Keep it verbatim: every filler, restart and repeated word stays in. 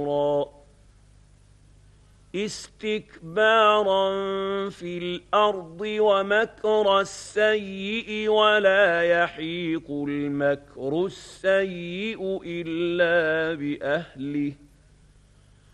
استكبارا في الأرض ومكر السيئ ولا يحيق المكر السيئ إلا بأهله